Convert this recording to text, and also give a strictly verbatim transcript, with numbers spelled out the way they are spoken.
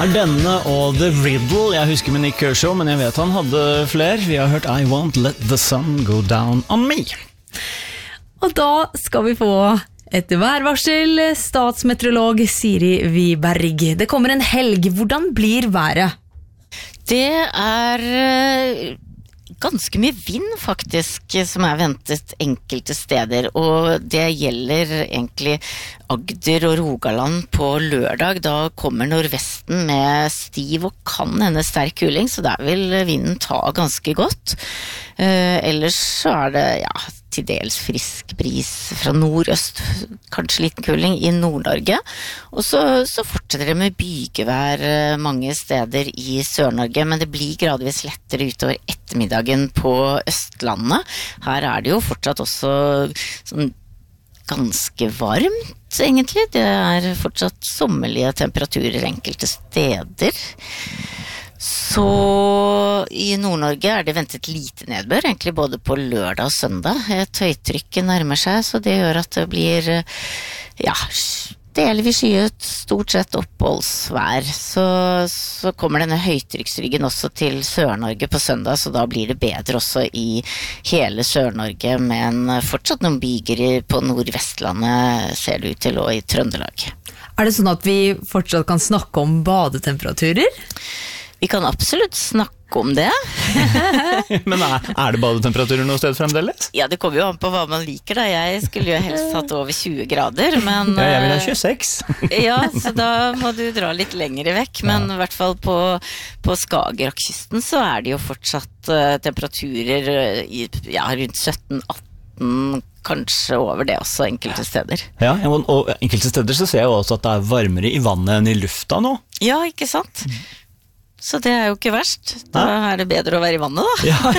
er denne og The Riddle. Jeg husker med Nick Kershaw, men jeg vet han hadde flere. Vi har hørt I Won't Let The Sun Go Down On Me. Og da skal vi få et værvarsel. Statsmeteorolog Siri Wiberg. Det kommer en helg. Hvordan blir været? Det er ganske mye vind faktisk som er ventet enkelte steder, og det gjelder egentlig Agder og Rogaland på lørdag. Da kommer nordvesten med stiv og kan hende sterk kuling, så der vil vinden ta ganske godt. Eh, ellers så er det ja, til dels frisk bris fra nordøst, kanskje liten kuling i Nord-Norge. Og så, så fortsetter det med bygevær mange steder i Sør-Norge, men det blir gradvis lettere utover ettermiddagen på Østlandet. Her er det jo fortsatt også sånn ganske varmt, egentlig. Det er fortsatt sommerlige temperaturer enkelte steder. Så i Nord-Norge er det ventet lite nedbør, egentlig både på lørdag og søndag. Et høytrykk nærmer seg, så det gjør at det blir, ja, delvis skyet, stort sett oppholdsvær. Så, så kommer denne høytrykksryggen også til Sør-Norge på søndag, så da blir det bedre også i hele Sør-Norge, men fortsatt noen byger på Nordvestlandet ser det ut til, og i Trøndelag. Er det sånn at vi fortsatt kan snakke om badetemperaturer? Vi kan absolutt snakke om det. Men er, er det badetemperaturer noe sted fremdeles? Ja, det kommer jo an på hva man liker da. Jeg skulle jo helst hatt over tjue grader, men... Ja, jeg vil ha tjueseks. Ja, så da må du dra litt lengre vekk, men ja. I hvert fall på, på Skagerrakkysten så er det jo fortsatt uh, temperaturer uh, i, ja, rundt sytten atten, kanskje over det også enkelte steder. Ja, og, og enkelte steder så ser jeg også at det er varmere i vannet enn i lufta nå. Ja, ikke sant? Så det er jo ikke verst. Da er det bedre å være i vannet da. Ja,